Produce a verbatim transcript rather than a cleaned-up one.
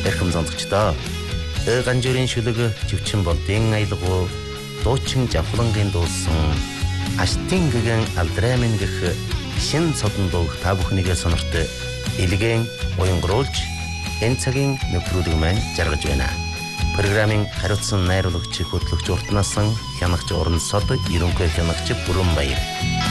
Эрхэм сонсогчдоо ганжирын шүлэг живчин болдын аялгуу дуучин жавхлангийн дуусан аштин гэгэн алдраймын гэх шин цодон дууг та бүхнийгээ сонорт илгээн уянгруулж энэ цагийн нэвтрүүлэг маань жаргаж байна. Программын хариуцсан найруулагч хөтлөгч уртнасан хянагч Орон сод ерөнхий хянагч Бүрэн Баяр.